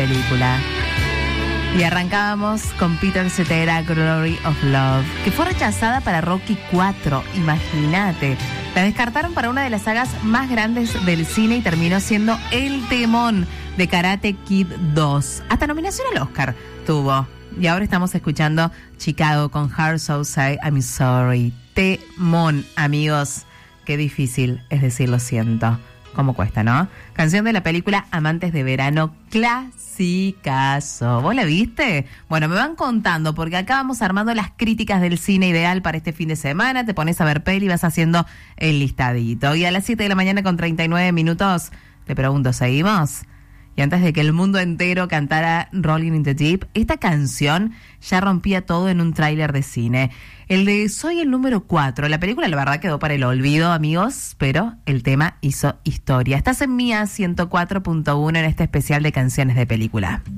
película. Y arrancábamos con Peter Cetera, Glory of Love, que fue rechazada para Rocky IV, imagínate. La descartaron para una de las sagas más grandes del cine y terminó siendo el temón de Karate Kid 2. Hasta nominación al Oscar tuvo. Y ahora estamos escuchando Chicago con Heart So Say I'm Sorry. Temón, amigos. Qué difícil es decir lo siento. Cómo cuesta, ¿no? Canción de la película Amantes de Verano, clasicazo. ¿Vos la viste? Bueno, me van contando, porque acá vamos armando las críticas del cine ideal para este fin de semana. Te pones a ver peli y vas haciendo el listadito. Y a las 7 de la mañana con 39 minutos, te pregunto, ¿seguimos? Y antes de que el mundo entero cantara Rolling in the Deep, esta canción ya rompía todo en un tráiler de cine. El de Soy el número 4. La película, la verdad, quedó para el olvido, amigos, pero el tema hizo historia. Estás en Mía 104.1 en este especial de canciones de película.